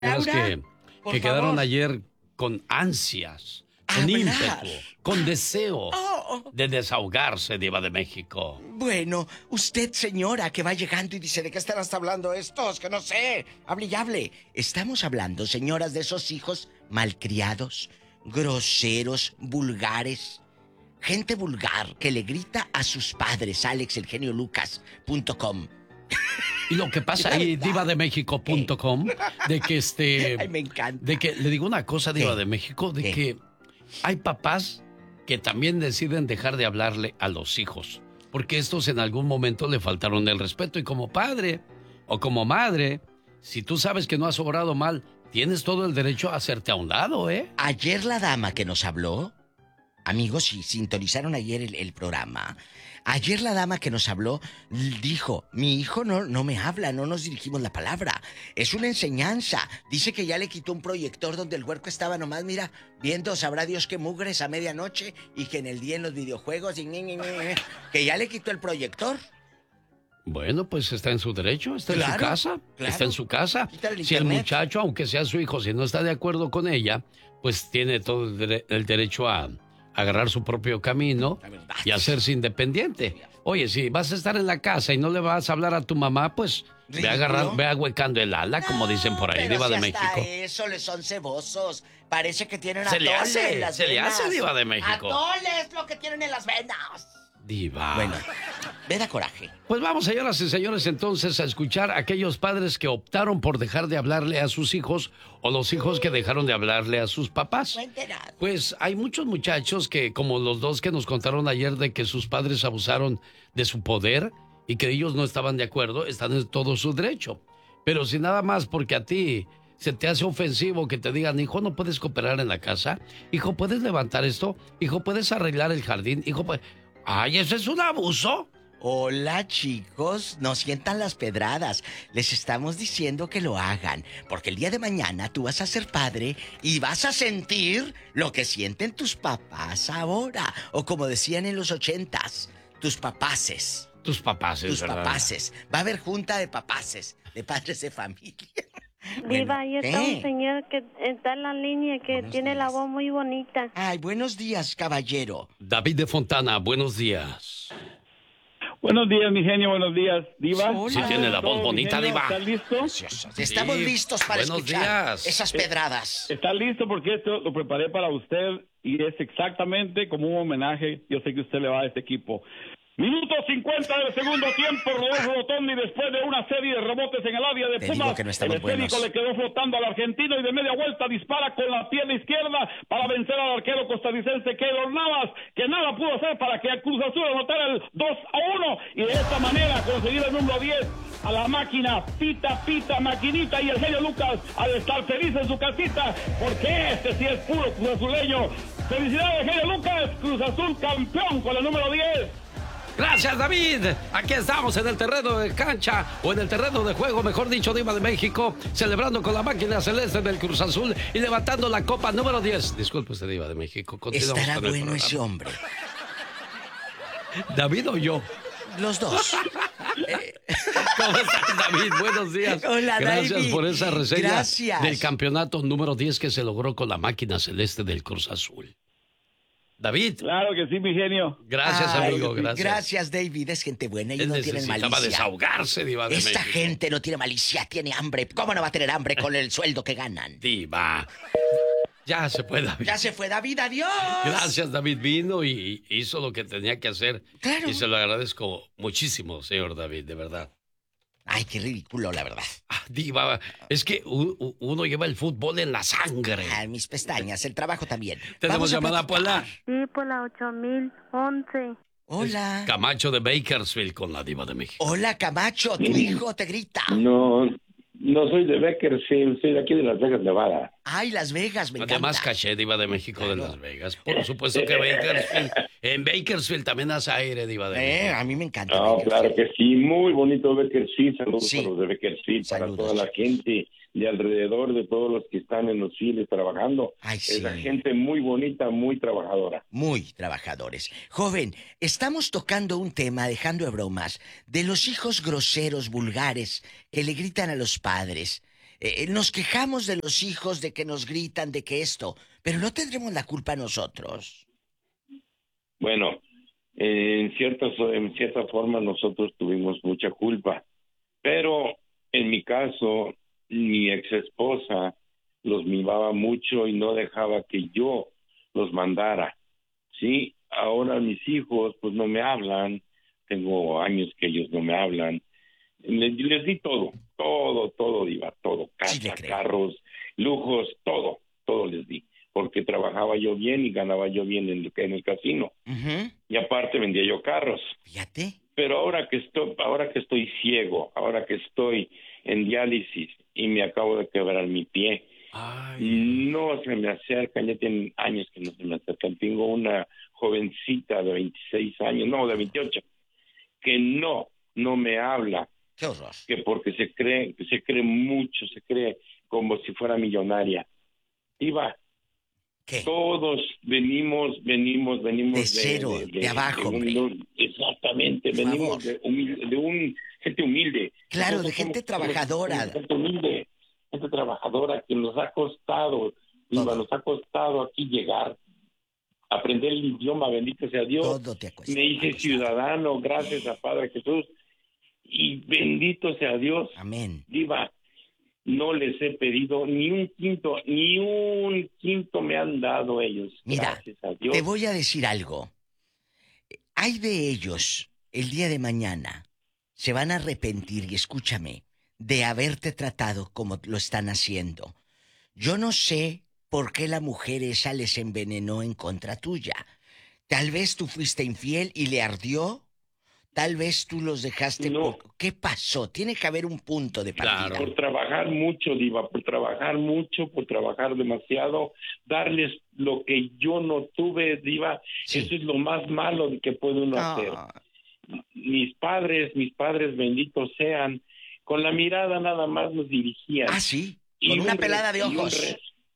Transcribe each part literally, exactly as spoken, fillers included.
Laura, que, por que favor. quedaron ayer con ansias, con Hablar. ímpetu, con deseo Oh, oh. de desahogarse, Diva de México. Bueno, usted, señora, que va llegando y dice, ¿de qué están hasta hablando estos? Que no sé. Hable y hable. Estamos hablando, señoras, de esos hijos malcriados, groseros, vulgares. Gente vulgar que le grita a sus padres, alex el genio lucas punto com. Y lo que pasa La ahí, verdad. diva de méxico punto com, de que este... Ay, me encanta. De que, le digo una cosa, Diva ¿Qué? de México, de ¿Qué? que hay papás que también deciden dejar de hablarle a los hijos, porque estos en algún momento le faltaron el respeto, y como padre o como madre, si tú sabes que no has obrado mal, tienes todo el derecho a hacerte a un lado, ¿eh? Ayer la dama que nos habló, amigos, si sintonizaron ayer el, el programa, ayer la dama que nos habló dijo, mi hijo no, no me habla, no nos dirigimos la palabra, es una enseñanza. Dice que ya le quitó un proyector donde el huerco estaba nomás, mira, viendo sabrá Dios qué mugres a medianoche, y que en el día en los videojuegos, y ñe, ñe, ñe, que ya le quitó el proyector. Bueno, pues está en su derecho, está en su Claro, casa, claro. está en su casa. Quítale el Si el internet. muchacho, aunque sea su hijo, si no está de acuerdo con ella, pues tiene todo el, dere- el derecho a agarrar su propio camino La verdad. y hacerse independiente. Oye, si vas a estar en la casa y no le vas a hablar a tu mamá, pues ve Ridículo. agarrando, ve ahuecando el ala, como dicen por ahí, Pero Diva si de hasta México. eso les son cebosos. Parece que tienen Se le atole hace, en las se le venas. hace, Diva de México. Atole es lo que tienen en las venas. Diva. Bueno, me da coraje. Pues vamos, señoras y señores, entonces a escuchar a aquellos padres que optaron por dejar de hablarle a sus hijos, o los hijos que dejaron de hablarle a sus papás. No he enterado. Pues hay muchos muchachos que, como los dos que nos contaron ayer, de que sus padres abusaron de su poder y que ellos no estaban de acuerdo, están en todo su derecho. Pero si nada más porque a ti se te hace ofensivo que te digan, hijo, no puedes cooperar en la casa, hijo, puedes levantar esto, hijo, puedes arreglar el jardín, hijo, pues... Ay, ¿eso es un abuso? Hola, chicos, no sientan las pedradas. Les estamos diciendo que lo hagan, porque el día de mañana tú vas a ser padre y vas a sentir lo que sienten tus papás ahora, o como decían en los ochentas, tus papaces. Tus papás, Tus ¿verdad? papaces. Va a haber junta de papaces, de padres de familia. Diva, Bueno, ahí está ¿qué? un señor que está en la línea que Buenos tiene la días. voz muy bonita. Ay, buenos días, caballero. David de Fontana, buenos días. Buenos días, mi genio, buenos días, Diva. Hola. Sí tiene la voz ¿Todo, mi bonita, genio? Diva. ¿Estás listo? Preciosos. Estamos Sí, listos para buenos escuchar días. esas pedradas. Está listo porque esto lo preparé para usted y es exactamente como un homenaje. Yo sé que usted le va a este equipo. Minuto cincuenta del segundo tiempo, Rodolfo Rotondi, después de una serie de rebotes en el área de Te Pumas, digo que no estamos el esférico buenos. le quedó flotando al argentino y de media vuelta dispara con la pierna izquierda para vencer al arquero costarricense Keylor Navas, que nada pudo hacer para que Cruz Azul anotara el dos a uno y de esta manera conseguir el número diez a la máquina, pita, pita, maquinita, y el genio Lucas al estar feliz en su casita, porque este sí es puro Cruz Azuleño. Felicidades, genio Lucas, Cruz Azul campeón con el número diez. Gracias, David. Aquí estamos en el terreno de cancha, o en el terreno de juego, mejor dicho, Diva de México, celebrando con la máquina celeste del Cruz Azul y levantando la copa número diez. Disculpe usted, Diva de México. Continuamos Estará con el bueno programa. ese hombre. ¿David o yo? Los dos. ¿Cómo estás, David? Buenos días. Hola, Gracias David. por esa reseña Gracias. del campeonato número diez que se logró con la máquina celeste del Cruz Azul. David, Claro que sí, mi genio. gracias, Ay, amigo, gracias. Gracias, David. Es gente buena. Ellos Él no tienen necesitaba malicia. desahogarse, Diva de Esta México. gente no tiene malicia, tiene hambre. ¿Cómo no va a tener hambre con el sueldo que ganan? Diva. Ya se puede, David. Ya se fue David, adiós. Gracias, David. Vino y hizo lo que tenía que hacer. Claro. Y se lo agradezco muchísimo, señor David, de verdad. Ay, qué ridículo, la verdad. Ah, Diva, es que u- u- uno lleva el fútbol en la sangre. Ay, mis pestañas, el trabajo también. Tenemos Vamos a llamada, platicar. Pola. Sí, por la ocho mil once. Hola. Camacho de Bakersfield con la Diva de México. Hola, Camacho, tu hijo te grita. No, no soy de Bakersfield, soy de aquí de Las Vegas, Nevada. Ay, Las Vegas, me encanta. Además, caché, Diva de México de Claro. Las Vegas. Por supuesto que Bakersfield. En Bakersfield también hace aire, Diva de Eh, México. a mí me encanta. No, Bakersfield. claro que sí, muy bonito Bakersfield, saludos Sí. a los de Bakersfield, para Saludos. toda la gente de alrededor, de todos los que están en los files trabajando. Ay, sí. Es la gente muy bonita, muy trabajadora. Muy trabajadores. Joven, estamos tocando un tema, dejando de bromas, de los hijos groseros, vulgares, que le gritan a los padres. Eh, nos quejamos de los hijos, de que nos gritan, de que esto, pero no tendremos la culpa nosotros. Bueno, en cierta, en cierta forma nosotros tuvimos mucha culpa, pero en mi caso, mi ex esposa los mimaba mucho y no dejaba que yo los mandara, ¿sí? Ahora mis hijos pues no me hablan, tengo años que ellos no me hablan, les, les di todo, todo, todo, Diva, todo, casa, Sí, carros, lujos, todo, todo les di, porque trabajaba yo bien y ganaba yo bien en el, en el casino, uh-huh. y aparte vendía yo carros. Fíjate. Pero ahora que estoy, ahora que estoy ciego, ahora que estoy en diálisis y me acabo de quebrar mi pie, Ay. no se me acercan, ya tienen años que no se me acercan. Tengo una jovencita de veintiséis años, no, de veintiocho, que no, no me habla. Qué horror. Que porque se cree, que se cree mucho, se cree como si fuera millonaria. Iba. ¿Qué? Todos venimos, venimos, venimos de cero, de, de, de abajo, de un, hombre. Exactamente, Por venimos favor. de, humilde, de un gente humilde. Claro, Nosotros de gente somos, trabajadora. Somos gente humilde, gente trabajadora que nos ha costado, Iba, nos ha costado aquí llegar, aprender el idioma, bendito sea Dios. Todo te ha costado. Me hice ciudadano, gracias a Padre Jesús, y bendito sea Dios. Amén. Diva, no les he pedido ni un quinto, ni un quinto me han dado ellos. Mira, gracias a Dios. Te voy a decir algo. Hay de ellos, el día de mañana, se van a arrepentir, y escúchame, de haberte tratado como lo están haciendo. Yo no sé por qué la mujer esa les envenenó en contra tuya. Tal vez tú fuiste infiel y le ardió. Tal vez tú los dejaste no. por... ¿Qué pasó? Tiene que haber un punto de partida. Claro. Por trabajar mucho, Diva, por trabajar mucho, por trabajar demasiado, darles lo que yo no tuve, Diva, sí. Eso es lo más malo que puede uno ah. hacer. Mis padres, mis padres benditos sean, con la mirada nada más nos dirigían. Ah, sí, con una pelada de ojos. Y un, res,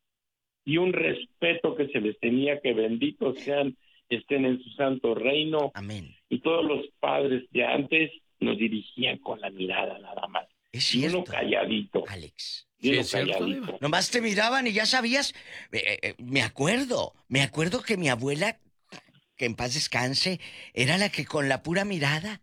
y un respeto que se les tenía, que benditos sean, estén en su santo reino. Amén. Y todos los padres de antes nos dirigían con la mirada nada más. Es cierto. Y uno calladito. Alex. Y uno sí, calladito. Cierto, nomás te miraban y ya sabías. Eh, eh, me acuerdo, me acuerdo que mi abuela, que en paz descanse, era la que con la pura mirada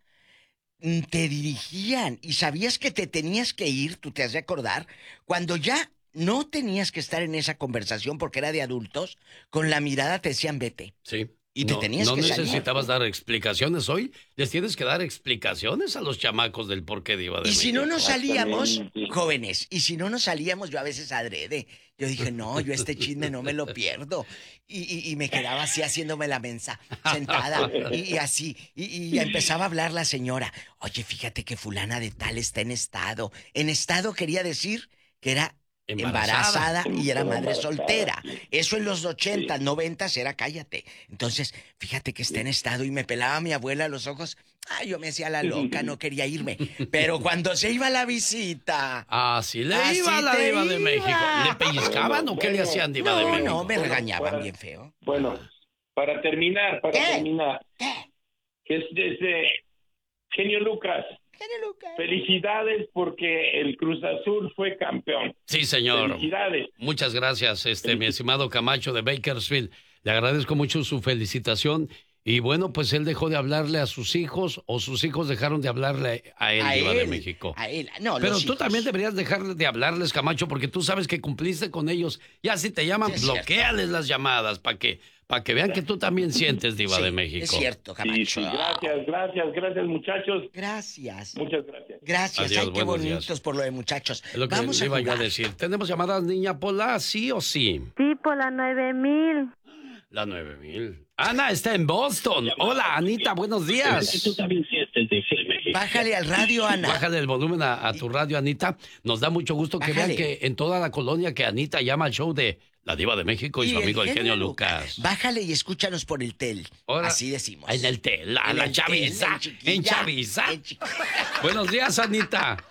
te dirigían y sabías que te tenías que ir, tú te has de acordar, cuando ya no tenías que estar en esa conversación porque era de adultos, con la mirada te decían vete. Sí. Y te no, tenías no que salir. No necesitabas dar explicaciones hoy. Les tienes que dar explicaciones a los chamacos del por qué Diva de Y México. si no nos salíamos, jóvenes, y si no nos salíamos, yo a veces adrede. Yo dije, no, yo este chisme no me lo pierdo. Y, y, y me quedaba así haciéndome la mensa, sentada, y, y así. Y, y empezaba a hablar la señora. Oye, fíjate que fulana de tal está en estado. En estado quería decir que era embarazada, embarazada y era madre soltera. Eso en los ochentas, noventas era cállate. Entonces, fíjate que está en estado y me pelaba mi abuela a los ojos. Ay, yo me hacía la loca, no quería irme. Pero cuando se iba a la visita... Así le así iba a la Diva de México. ¿Le pellizcaban bueno, o qué bueno, le hacían, Diva no, de México? No, me bueno, regañaban para, bien feo. Bueno, para terminar, para ¿Qué? terminar. ¿Qué? Es desde Genio Lucas. Felicidades porque el Cruz Azul fue campeón. Sí, señor. Felicidades. Muchas gracias, este, mi estimado Camacho de Bakersfield. Le agradezco mucho su felicitación. Y bueno, pues él dejó de hablarle a sus hijos o sus hijos dejaron de hablarle a él, A Diva él, de México. A él, no, Pero los tú hijos. también deberías dejar de hablarles, Camacho, porque tú sabes que cumpliste con ellos. Ya si te llaman, Sí, bloquéales las llamadas para que, para que vean que tú también sientes, Diva Sí, de México. Es cierto, Camacho. Sí, sí, gracias, gracias, gracias, muchachos. Gracias. Muchas gracias. Gracias, Adiós, ay, qué buenos bonitos días. por lo de muchachos. Es lo que Vamos le a iba yo a jugar. decir. ¿Tenemos llamadas, niña Pola, sí o sí? Sí, por la nueve mil. La nueve mil. Ana está en Boston. Hola, Anita, buenos días. Bájale al radio, Ana. Bájale el volumen a, a tu radio, Anita. Nos da mucho gusto que Bájale. vean que en toda la colonia que Anita llama al show de La Diva de México y, su el amigo el genio Lucas. Bájale y escúchanos por el tel. Ahora, Así decimos. En el tel, a En la el chaviza. tel, en chiquilla, En chaviza. en chiqui- Buenos días, Anita.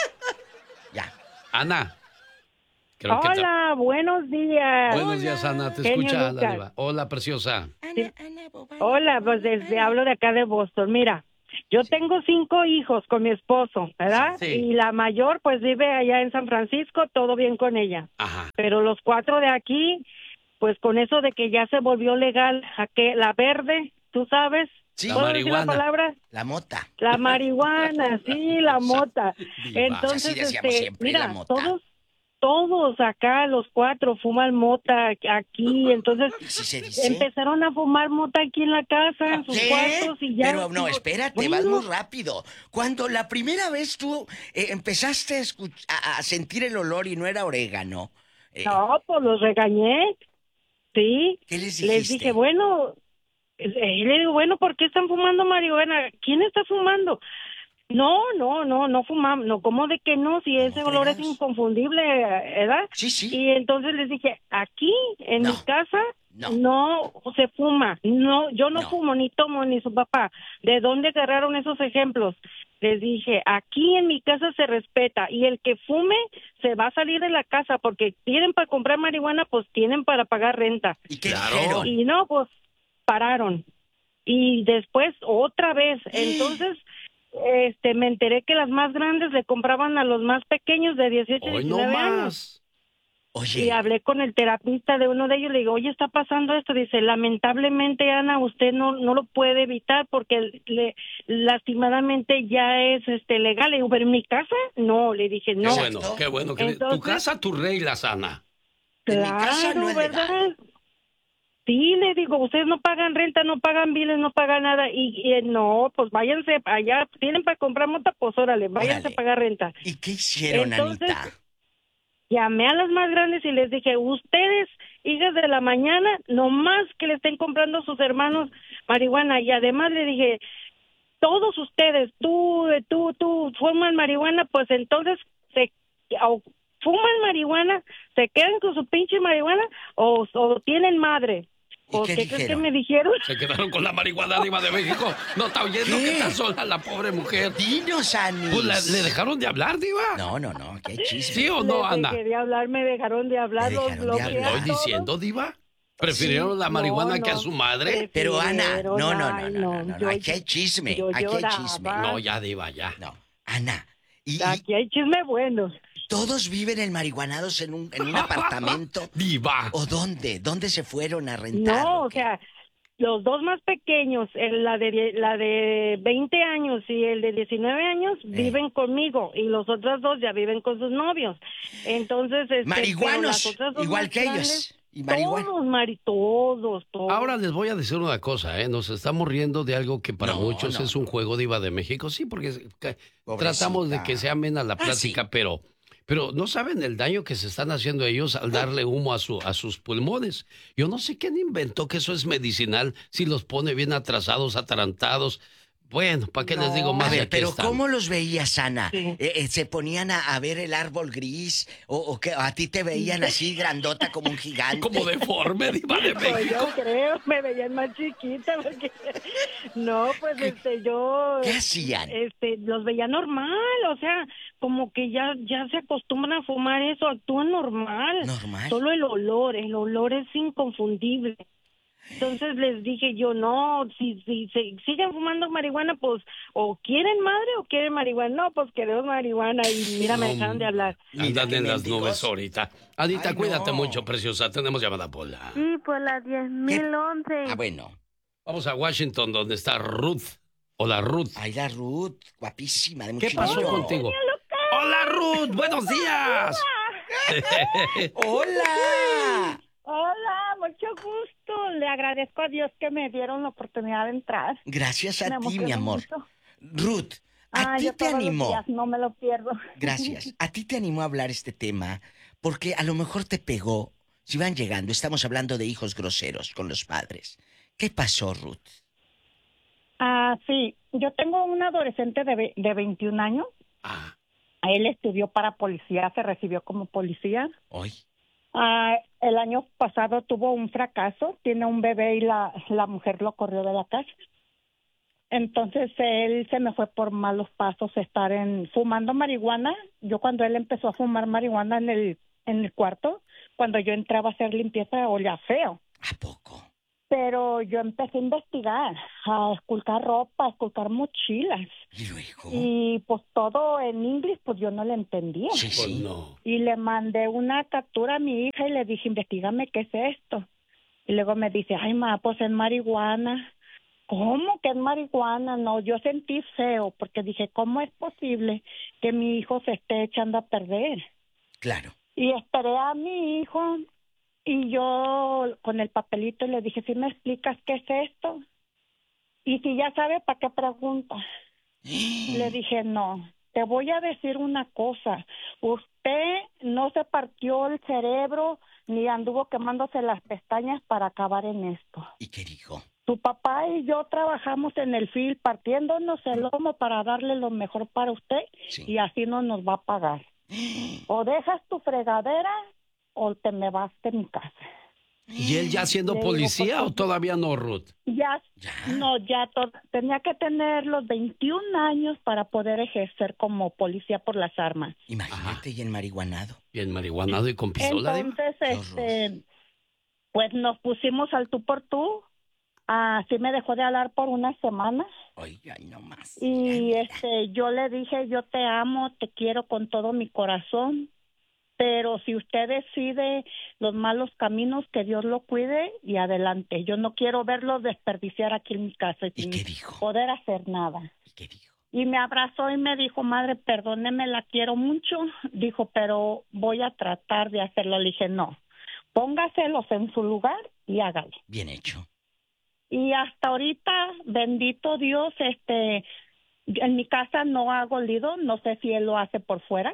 Ya. Ana. Creo que Hola, buenos días. ta- Buenos días, Ana. Te Genio escucha la Lucas. Diva. Hola, preciosa. Sí. Hola, pues desde hablo de acá de Boston. Mira, Yo tengo cinco hijos con mi esposo, ¿verdad? Sí. Y la mayor pues vive allá en San Francisco, todo bien con ella. Ajá. Pero los cuatro de aquí, pues con eso de que ya se volvió legal, a que la verde, ¿tú sabes? Sí. La ¿Puedo decir la marihuana. palabra? La mota. La marihuana, sí, la mota. Diva. Entonces, Así decíamos este, siempre, mira, la mota. todos, todos acá, los cuatro, fuman mota aquí. Entonces, ¿Sí se dice? empezaron a fumar mota aquí en la casa, en sus ¿Qué? cuartos y ya. Pero no, espérate, Bueno, vas muy rápido. Cuando la primera vez tú eh, empezaste a, escuch- a- a sentir el olor y no era orégano, eh, no, pues los regañé, sí. ¿qué les dijiste? Les dije, bueno, eh, le digo, bueno, ¿por qué están fumando marihuana? ¿Quién está fumando? No, no, no, no fumamos, no, ¿cómo de que no? Si ese olor es fregados? inconfundible, ¿verdad? Sí, sí. Y entonces les dije, aquí, en No, mi casa, no. no. se fuma, no, yo no, No. fumo, ni tomo, ni su papá. ¿De dónde agarraron esos ejemplos? Les dije, aquí en mi casa se respeta, y el que fume se va a salir de la casa, porque tienen para comprar marihuana, pues tienen para pagar renta. ¿Y qué Claro. dijeron? Y no, pues pararon. Y después otra vez, entonces este me enteré que las más grandes le compraban a los más pequeños de dieciocho, Hoy no diecinueve años. más. Oye, Y hablé con el terapista de uno de ellos, le digo, oye, está pasando esto. Dice, lamentablemente, Ana, usted no no lo puede evitar porque le, lastimadamente ya es este legal. Le digo, pero en mi casa, no. Le dije, Qué no. bueno, qué bueno. Que Entonces- tu casa, tus reglas, Ana. en mi casa no es ¿verdad? legal. Sí, le digo, ustedes no pagan renta, no pagan biles, no pagan nada. Y, y, eh, no, pues váyanse allá, tienen para comprar mota, pues órale, váyanse Órale. a pagar renta. ¿Y qué hicieron, Entonces, Anita? Llamé a las más grandes y les dije, ustedes, hijas de la mañana, nomás que le estén comprando a sus hermanos marihuana. Y además le dije, todos ustedes, tú, eh, tú, tú, fuman marihuana, pues entonces se o fuman marihuana, se quedan con su pinche marihuana o, o tienen madre. ¿Y ¿O qué qué crees que dijeron? me dijeron? Se quedaron con la marihuana diva de México. No está oyendo ¿Qué? que está sola la pobre mujer. Dinos, Anis. Pues la- le dejaron de hablar, diva. No, no, no, qué chisme. ¿Sí o no, Les Ana? dejé de hablar, me dejaron de hablar, Me los dejaron de bloqueé hablar. a ¿Estoy todos. diciendo, diva? ¿Prefirieron la No, marihuana no. que a su madre? Pero Ana, Prefirieron, no, no, no, ay, no, no, no, yo- aquí hay chisme, yo aquí hay lloraba. chisme. No, ya, diva, ya. No, Ana, y, y Aquí hay chisme bueno. todos viven en marihuanados en un, en un apartamento. Diva. ¿O dónde? ¿Dónde se fueron a rentar? No, o o qué? sea, los dos más pequeños, el- la de die- la de veinte años y el de diecinueve años Eh. viven conmigo y los otros dos ya viven con sus novios. Entonces, este, pero Marihuanos, las otras dos igual más que ellos. grandes, Y marihuana. Todos, Mari, todos, todos. Ahora les voy a decir una cosa, ¿eh? Nos estamos riendo de algo que para No, muchos no, es un juego diva de México. Sí, porque es- que- Pobrecita. tratamos de que sea amena la Ah, plática, sí. pero, pero no saben el daño que se están haciendo ellos al darle humo a, su, a sus pulmones. Yo no sé quién inventó que eso es medicinal, si los pone bien atrasados, atarantados. Bueno, ¿para qué les digo más? A de ver, aquí pero están? ¿cómo los veías, Ana? Sí. Eh, eh, ¿Se ponían a, a ver el árbol gris? ¿O, o qué? ¿A ti te veían así grandota como un gigante? Como deforme, diva de Pues México. yo creo, me veían más chiquita porque no, pues este yo ¿Qué hacían? este los veía normal, o sea, como que ya ya se acostumbran a fumar eso, actúan normal. Normal. Solo el olor, el olor es inconfundible. Entonces les dije yo, no, si, si, si siguen fumando marihuana, pues o quieren madre o quieren marihuana. No, pues queremos marihuana y mira, me No, dejaron de hablar. Mira Andan qué en las mendigos. nubes ahorita. Anita, Ay, cuídate no. mucho, preciosa. Tenemos llamada Pola. Sí, por las diez mil once. Ah, bueno. Vamos a Washington, donde está Ruth. Hola, Ruth. Ay, la Ruth, guapísima, de mucho ¿Qué pasó dinero. contigo? Hola, Ruth. Buenos días. ¡Hola! Hola, mucho gusto. Le agradezco a Dios que me dieron la oportunidad de entrar. Gracias a Me ti, mi emociona amor. mucho. Ruth, ¿a Ah, ti yo te todos los animó? días no me lo pierdo. Gracias. ¿A ti te animó a hablar este tema? Porque a lo mejor te pegó. Si van llegando, estamos hablando de hijos groseros con los padres. ¿Qué pasó, Ruth? Ah, sí. Yo tengo un adolescente de, ve- de veintiún años. Ah, Él estudió para policía, se recibió como policía. Hoy. Ah, el año pasado tuvo un fracaso, tiene un bebé y la, la mujer lo corrió de la casa. Entonces él se me fue por malos pasos estar en fumando marihuana. Yo cuando él empezó a fumar marihuana en el en el cuarto, cuando yo entraba a hacer limpieza olía feo. ¿A poco? Pero yo empecé a investigar, a esculcar ropa, a esculcar mochilas. ¿Y luego? Y pues todo en inglés, pues yo no le entendía. Sí, Pues sí. no. Y le mandé una captura a mi hija y le dije, investígame qué es esto. Y luego me dice, ay, ma, pues es marihuana. ¿Cómo que es marihuana? No, yo sentí feo porque dije, ¿cómo es posible que mi hijo se esté echando a perder? Claro. Y esperé a mi hijo y yo con el papelito le dije, ¿sí me explicas qué es esto? Y si ya sabe, ¿para qué pregunta? Le dije, no, te voy a decir una cosa. Usted no se partió el cerebro ni anduvo quemándose las pestañas para acabar en esto. ¿Y qué dijo? Tu papá y yo trabajamos en el field partiéndonos el lomo para darle lo mejor para usted Sí. y así no nos va a pagar. O dejas tu fregadera o te me vas de mi casa. ¿Y él ya siendo Le digo, policía ¿por qué? o todavía no, Ruth? Ya, Ya. no, ya to- tenía que tener los veintiún años para poder ejercer como policía por las armas. Imagínate, y en marihuanado. Y en marihuanado y con pistola, Diva. Entonces, Qué este, pues nos pusimos al tú por tú. Así me dejó de hablar por una semana. Oiga, no más. Y este, yo le dije, yo te amo, te quiero con todo mi corazón, pero si usted decide los malos caminos, que Dios lo cuide y adelante. Yo no quiero verlo desperdiciar aquí en mi casa ¿Y sin qué dijo? poder hacer nada. ¿Y qué dijo? Y me abrazó y me dijo, madre, perdóneme, la quiero mucho. Dijo, pero voy a tratar de hacerlo. Le dije, no, póngaselos en su lugar y hágalo. Bien hecho. Y hasta ahorita, bendito Dios, este, en mi casa no hago lido, no sé si él lo hace por fuera,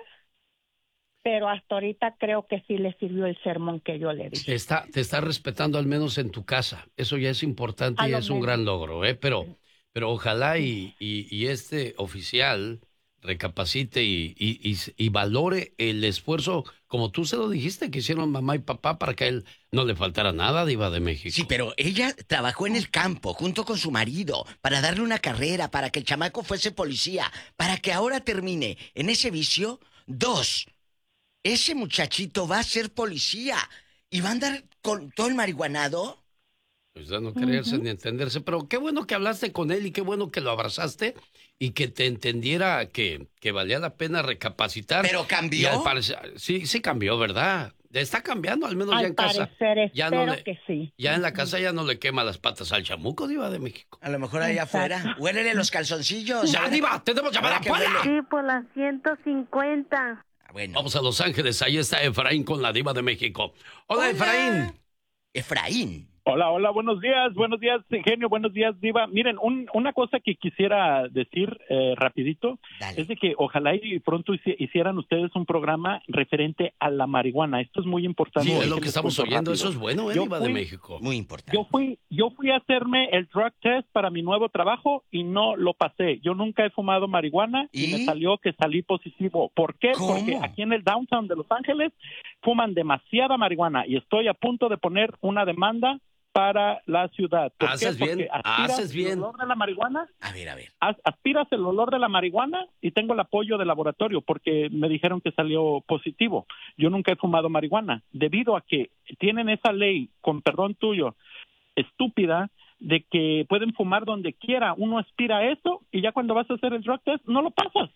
pero hasta ahorita creo que sí le sirvió el sermón que yo le di. Te está, te está respetando al menos en tu casa. Eso ya es importante A y lo es un menos. gran logro, ¿eh? Pero, pero ojalá y, y, y este oficial recapacite y, y, y, y valore el esfuerzo, como tú se lo dijiste, que hicieron mamá y papá para que a él no le faltara nada, Diva de México. Sí, pero ella trabajó en el campo junto con su marido para darle una carrera, para que el chamaco fuese policía, para que ahora termine en ese vicio. Dos, ese muchachito va a ser policía y va a andar con todo el marihuanado. Pues ya no creerse Ujú. ni entenderse, pero qué bueno que hablaste con él y qué bueno que lo abrazaste y que te entendiera que, que valía la pena recapacitar. Pero Y cambió. al parecer, sí, sí cambió, ¿verdad? Está cambiando, al menos ya Al en casa. parecer, Ya no espero le- que sí. Ya en la casa ya no le quema las patas al chamuco, Diva de México. A lo mejor allá Exacto. afuera. Huélele los calzoncillos. ¡Ya, Ahora- Diva! ¡Tenemos llamada, ahora que Pola! huele. Sí, por las ciento cincuenta. Ah, Bueno. Vamos a Los Ángeles, ahí está Efraín con la Diva de México. Hola, Hola. Efraín. Efraín. Hola, hola, buenos días, buenos días, genio, buenos días, Diva. Miren, un- una cosa que quisiera decir eh, rapidito Dale. es de que ojalá y pronto hici- hicieran ustedes un programa referente a la marihuana. Esto es muy importante. Sí, es lo Déjenles que estamos cuento oyendo, rápido. eso es bueno, ¿eh, Yo Diva de fui- México. Muy importante. Yo fui, yo fui a hacerme el drug test para mi nuevo trabajo y no lo pasé. Yo nunca he fumado marihuana y, ¿Y? me salió que salí positivo. ¿Por qué? ¿Cómo? Porque aquí en el downtown de Los Ángeles fuman demasiada marihuana y estoy a punto de poner una demanda para la ciudad. ¿Por Haces qué? Porque bien, aspiras haces bien. el olor de la marihuana, A ver, a ver. as- aspiras el olor de la marihuana y tengo el apoyo del laboratorio porque me dijeron que salió positivo. Yo nunca he fumado marihuana debido a que tienen esa ley, con perdón tuyo, estúpida, de que pueden fumar donde quiera. Uno aspira a eso y ya cuando vas a hacer el drug test no lo pasas.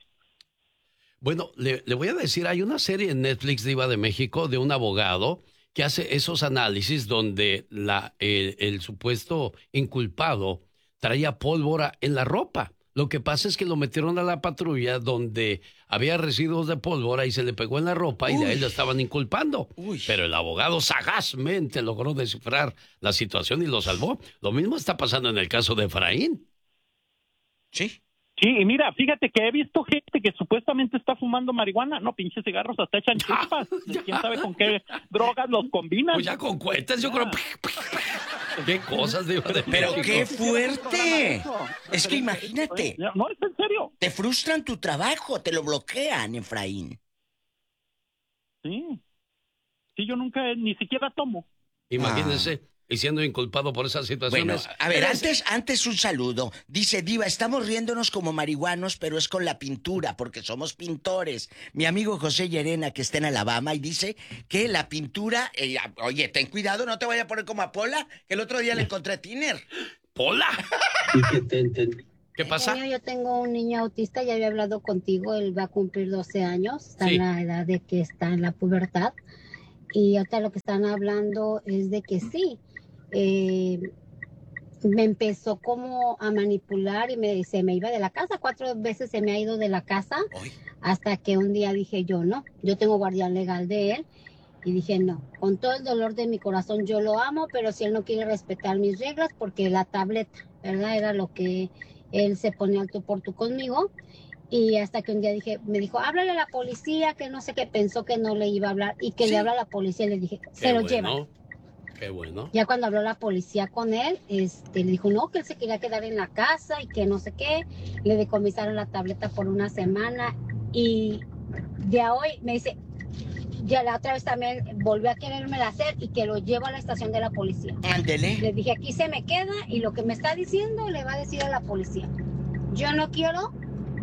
Bueno, le, le voy a decir, hay una serie en Netflix, Diva de México, de un abogado que hace esos análisis donde la, el, el supuesto inculpado traía pólvora en la ropa. Lo que pasa es que lo metieron a la patrulla donde había residuos de pólvora y se le pegó en la ropa y de ahí Uy. lo estaban inculpando. Uy. Pero el abogado sagazmente logró descifrar la situación y lo salvó. Lo mismo está pasando en el caso de Efraín. ¿Sí? Sí, y mira, fíjate que he visto gente que supuestamente está fumando marihuana. No, pinches cigarros hasta echan chispas. ¿Quién sabe con qué drogas los combinan? Pues ya con cuentas, yo creo. Qué cosas, Diva de Pero México. qué fuerte. Es que imagínate. No, es en serio. Te frustran tu trabajo, te lo bloquean, Efraín. Sí. Sí, yo nunca, ni siquiera tomo. Imagínense, y siendo inculpado por esas situaciones. Bueno, a ver, antes, antes un saludo. Dice, Diva, estamos riéndonos como marihuanos, pero es con la pintura, porque somos pintores. Mi amigo José Llerena, que está en Alabama, y dice que la pintura... eh, oye, ten cuidado, no te vaya a poner como a Pola, que el otro día le encontré tiner. ¡Pola! ¿Qué pasa? Yo tengo un niño autista, ya había hablado contigo, él va a cumplir doce años, está Sí. en la edad de que está en la pubertad. Y ahorita lo que están hablando es de que sí, eh, me empezó como a manipular y me, se me iba de la casa. Cuatro veces se me ha ido de la casa. Ay. Hasta que un día dije yo no, yo tengo guardián legal de él. Y dije no, con todo el dolor de mi corazón yo lo amo, pero si él no quiere respetar mis reglas, porque la tableta, ¿verdad? Era lo que él se ponía al tú por tú conmigo. Y hasta que un día dije, me dijo, háblale a la policía, que no sé qué, pensó que no le iba a hablar. Y que Sí. le habla a la policía y le dije, se Qué lo bueno. lleva. Qué bueno. Ya cuando habló la policía con él, este, le dijo no, que él se quería quedar en la casa y que no sé qué. Le decomisaron la tableta por una semana y de a hoy me dice, ya la otra vez también volvió a querérmela hacer y que lo llevo a la estación de la policía. Ándele. Le dije, aquí se me queda y lo que me está diciendo le va a decir a la policía. Yo no quiero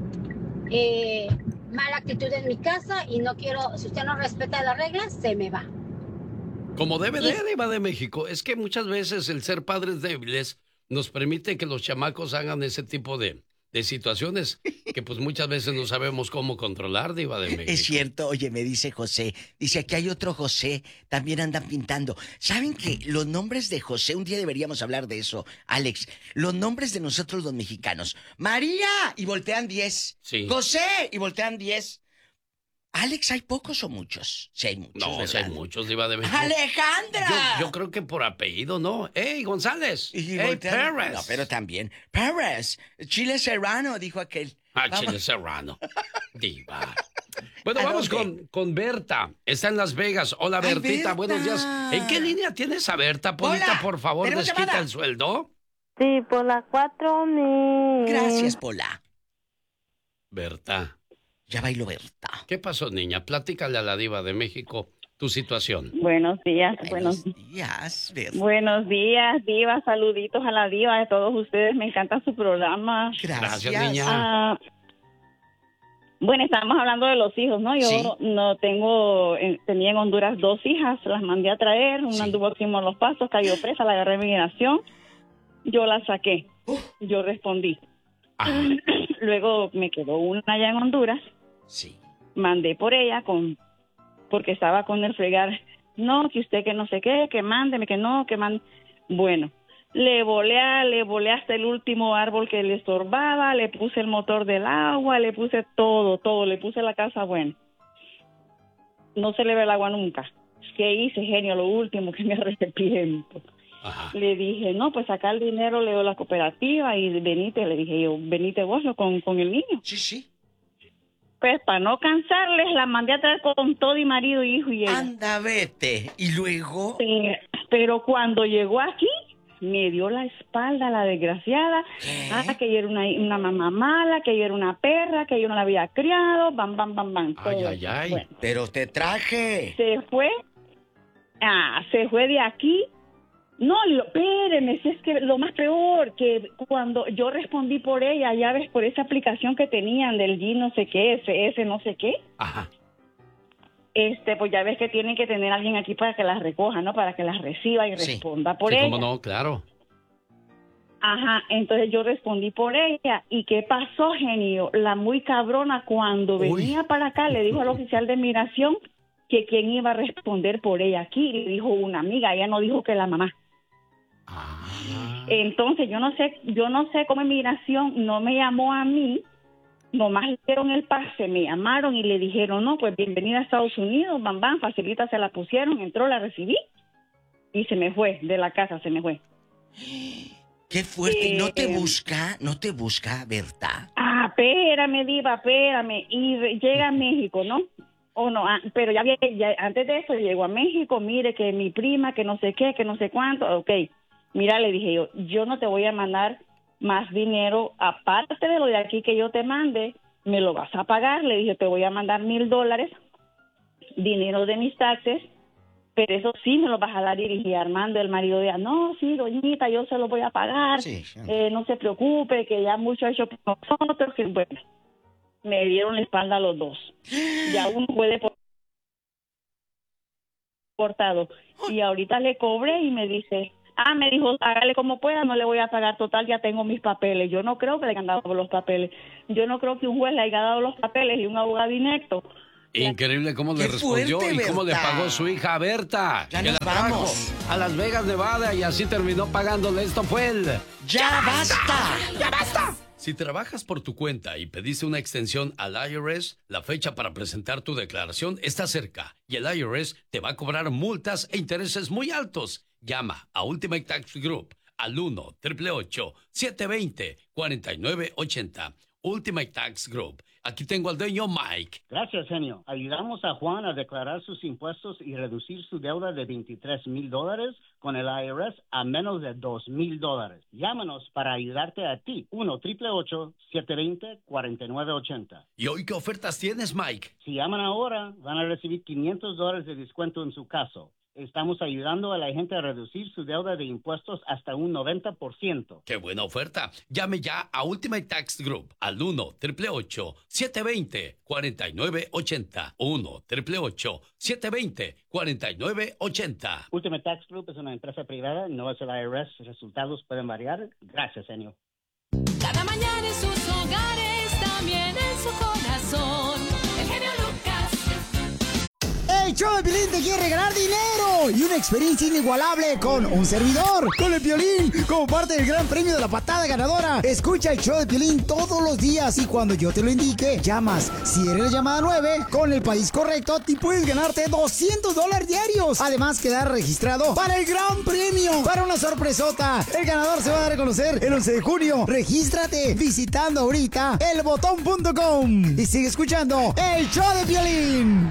eh, mala actitud en mi casa y no quiero, si usted no respeta las reglas, se me va. Como debe de, Y- Diva de México. Es que muchas veces el ser padres débiles nos permite que los chamacos hagan ese tipo de, de situaciones que pues muchas veces no sabemos cómo controlar, Diva de México. Es cierto, oye, me dice José, dice aquí hay otro José, también andan pintando. ¿Saben que los nombres de José, un día deberíamos hablar de eso, Alex, los nombres de nosotros los mexicanos, María, y voltean diez, Sí. José, y voltean diez. Alex, ¿hay pocos o muchos? Sí hay muchos, No, ¿verdad? sí hay muchos, Diva de México. ¡Alejandra! Yo, yo creo que por apellido, ¿no? ¡Ey, González! Y ¡Ey, voltean- Pérez! No, pero también. Pérez, Chile Serrano, dijo aquel. Ah, Vamos. Chile Serrano. Diva. Bueno, ¿A vamos dónde? con, con Berta. Está en Las Vegas. Hola, Ay, Bertita. Berta. Buenos días. ¿En qué línea tienes a Berta? Polita, Hola. por favor, ¿Tenemos desquita llamada? el sueldo. Sí, por las cuatro mil. Gracias, Pola. Berta. Ya bailo Berta. ¿Qué pasó, niña? Platícale a la Diva de México tu situación. Buenos días, Buenos buenos, días, Berta. buenos días, Diva. Saluditos a la Diva de todos ustedes. Me encanta su programa. Gracias. Gracias, niña. Ah, bueno, estábamos hablando de los hijos, ¿no? Yo Sí. no tengo, en- tenía en Honduras dos hijas, las mandé a traer, una Sí. anduvo aquí en Los Pasos, cayó presa, la agarré en migración, yo la saqué, Uf. yo respondí. Ajá. Luego me quedó una allá en Honduras, Sí. mandé por ella con porque estaba con el fregar, no, que usted que no sé qué, que mándeme, que no, que mande. Bueno, le volé, a- le volé hasta el último árbol que le estorbaba, le puse el motor del agua, le puse todo, todo, le puse la casa buena. No se le ve el agua nunca. ¿Qué hice, genio? Lo último que me arrepiento. Ajá. Le dije, no, pues saca el dinero, le doy la cooperativa y venite, le dije yo, venite vos con, con el niño. Sí, sí. Pues para no cansarles, la mandé a traer con todo y marido, hijo y ella. Anda, vete. Y luego... Eh, pero cuando llegó aquí, me dio la espalda la desgraciada. ¿Qué? Ah, que yo era una, una mamá mala, que yo era una perra, que yo no la había criado, bam, bam, bam, bam. Ay, todo ay, eso. ay. Bueno, Pero te traje. se fue, ah, se fue de aquí. No, lo, espéreme, si es que lo más peor, que cuando yo respondí por ella, ya ves, por esa aplicación que tenían del G no sé qué, S S no sé qué, Ajá. este, pues ya ves que tienen que tener alguien aquí para que las recoja, ¿no? Para que las reciba y Sí. responda por Sí, ella. cómo no, claro. Ajá, entonces yo respondí por ella. ¿Y qué pasó, genio? La muy cabrona cuando Uy. venía para acá le dijo al oficial de migración que quién iba a responder por ella aquí. Le dijo una amiga, ella no dijo que la mamá. Ah. Entonces yo no sé, yo no sé cómo inmigración no me llamó a mí, nomás le dieron el pase, me llamaron y le dijeron, no, pues bienvenida a Estados Unidos, bam, bam, facilita, se la pusieron, entró, la recibí y se me fue de la casa, se me fue. Qué fuerte. ¿Y no te Eh, busca? ¿No te busca, Berta? Ah, espérame, diva, espérame. Y re- llega a México, ¿no? O no, ah, pero ya, había- ya antes de eso llegó a México, mire que mi prima, que no sé qué, que no sé cuánto, ok. Mira, le dije yo, yo no te voy a mandar más dinero, aparte de lo de aquí que yo te mande, me lo vas a pagar. Le dije, te voy a mandar mil dólares, dinero de mis taxes, pero eso sí me lo vas a dar. Y dije, Armando, el marido de ella, no, sí, doñita, yo se lo voy a pagar, sí, sí. Eh, no se preocupe, que ya mucho ha hecho por nosotros, que bueno, me dieron la espalda a los dos. Ya uno puede por... portado. Y ahorita le cobré y me dice, ah, me dijo, hágale como pueda, no le voy a pagar, total, ya tengo mis papeles. Yo no creo que le hayan dado los papeles. Yo no creo que un juez le haya dado los papeles y un abogado inepto. Increíble cómo le respondió fuerte, y cómo Berta. le pagó su hija a Berta. Ya que nos la trajo vamos. a Las Vegas, Nevada, y así terminó pagándole. Esto fue el... ¡Ya basta! ¡Ya basta! Si trabajas por tu cuenta y pediste una extensión al I R S, la fecha para presentar tu declaración está cerca y el I R S te va a cobrar multas e intereses muy altos. Llama a Ultimate Tax Group al uno, ocho ocho ocho, siete dos cero, cuatro nueve ocho cero. Ultimate Tax Group. Aquí tengo al dueño Mike. Gracias, genio. Ayudamos a Juan a declarar sus impuestos y reducir su deuda de veintitrés mil dólares con el I R S a menos de dos mil dólares. Llámanos para ayudarte a ti. uno, ocho ocho ocho, siete dos cero, cuatro nueve ocho cero. ¿Y hoy qué ofertas tienes, Mike? Si llaman ahora, van a recibir quinientos dólares de descuento en su caso. Estamos ayudando a la gente a reducir su deuda de impuestos hasta un noventa por ciento. ¡Qué buena oferta! Llame ya a Ultimate Tax Group al uno, ocho ocho ocho, siete dos cero, cuatro nueve ocho cero. uno, ocho ocho ocho, siete dos cero, cuatro nueve ocho cero. Ultimate Tax Group es una empresa privada, no es el I R S. Resultados pueden variar. Gracias, genio. Cada mañana en sus hogares, también en su corazón. El genio Lucas. El show de Piolín te quiere regalar dinero y una experiencia inigualable con un servidor, con el Piolín, como parte del gran premio de la patada ganadora. Escucha el show de Piolín todos los días y cuando yo te lo indique, llamas. Si eres la llamada nueve, con el país correcto, te puedes ganarte doscientos dólares diarios. Además, quedar registrado para el gran premio, para una sorpresota. El ganador se va a dar a conocer el once de junio. Regístrate visitando ahorita el botón punto com y sigue escuchando el show de Piolín.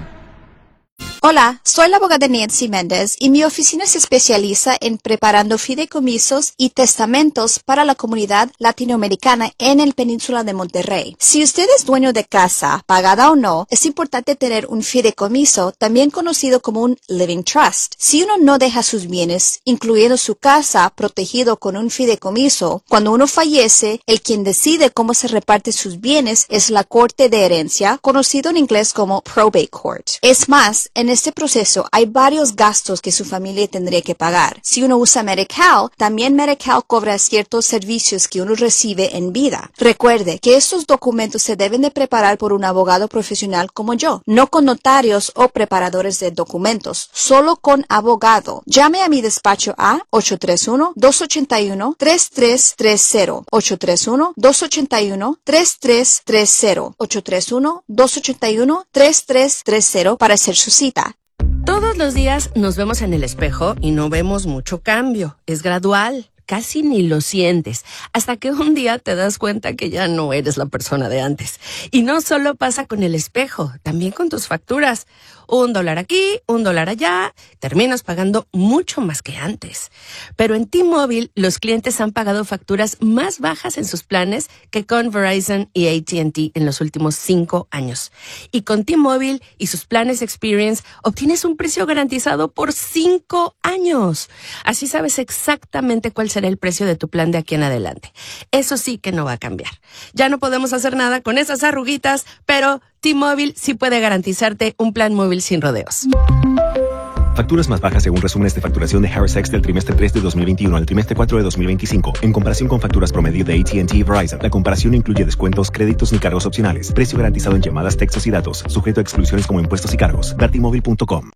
Hola, soy la abogada Nancy Méndez y mi oficina se especializa en preparando fideicomisos y testamentos para la comunidad latinoamericana en el península de Monterrey. Si usted es dueño de casa, pagada o no, es importante tener un fideicomiso, también conocido como un living trust. Si uno no deja sus bienes, incluyendo su casa, protegido con un fideicomiso, cuando uno fallece, el quien decide cómo se reparte sus bienes es la Corte de Herencia, conocido en inglés como Probate Court. Es más, en este proceso hay varios gastos que su familia tendría que pagar. Si uno usa Medi-Cal, también Medi-Cal cobra ciertos servicios que uno recibe en vida. Recuerde que estos documentos se deben de preparar por un abogado profesional como yo, no con notarios o preparadores de documentos, solo con abogado. Llame a mi despacho a ocho tres uno, dos ocho uno, tres tres tres cero, ocho tres uno, dos ocho uno, tres tres tres cero, ocho tres uno, dos ocho uno, tres tres tres cero para hacer su cita. Todos los días nos vemos en el espejo y no vemos mucho cambio. Es gradual, casi ni lo sientes, hasta que un día te das cuenta que ya no eres la persona de antes. Y no solo pasa con el espejo, también con tus facturas. Un dólar aquí, un dólar allá, terminas pagando mucho más que antes. Pero en T-Mobile, los clientes han pagado facturas más bajas en sus planes que con Verizon y A T and T en los últimos cinco años. Y con T-Mobile y sus planes Experience, obtienes un precio garantizado por cinco años. Así sabes exactamente cuál será el precio de tu plan de aquí en adelante. Eso sí que no va a cambiar. Ya no podemos hacer nada con esas arruguitas, pero T-Mobile sí puede garantizarte un plan móvil sin rodeos. Facturas más bajas según resúmenes de facturación de Harris X del trimestre tres de dos mil veintiuno al trimestre cuatro de dos mil veinticinco. En comparación con facturas promedio de A T and T y Verizon, la comparación no incluye descuentos, créditos ni cargos opcionales. Precio garantizado en llamadas, textos y datos, sujeto a exclusiones como impuestos y cargos. Ver T Mobile punto com.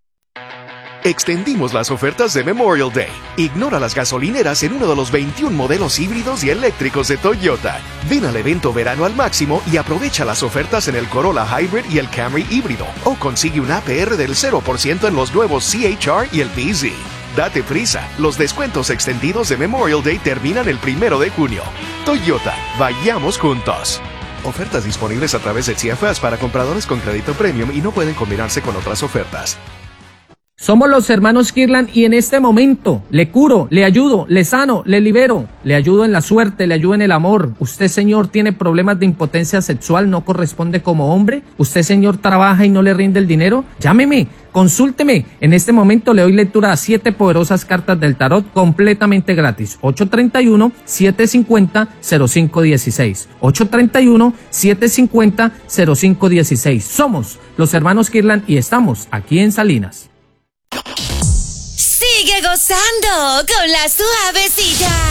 Extendimos las ofertas de Memorial Day. Ignora las gasolineras en uno de los veintiún modelos híbridos y eléctricos de Toyota. Ven al evento Verano al Máximo y aprovecha las ofertas en el Corolla Hybrid y el Camry híbrido. O consigue un A P R del cero por ciento en los nuevos C H R y el B Z. Date prisa, los descuentos extendidos de Memorial Day terminan el primero de junio. Toyota, vayamos juntos. Ofertas disponibles a través de C F S para compradores con crédito premium y no pueden combinarse con otras ofertas. Somos los hermanos Kirlan y en este momento le curo, le ayudo, le sano, le libero, le ayudo en la suerte, le ayudo en el amor. Usted, señor, tiene problemas de impotencia sexual, no corresponde como hombre. Usted, señor, trabaja y no le rinde el dinero. Llámeme Consúlteme. En este momento le doy lectura a siete poderosas cartas del tarot completamente gratis. ocho tres uno, siete cinco cero, cero cinco uno seis. ocho tres uno, siete cinco cero, cero cinco uno seis. Somos los hermanos Kirlan y estamos aquí en Salinas. Sigue gozando con la suavecita.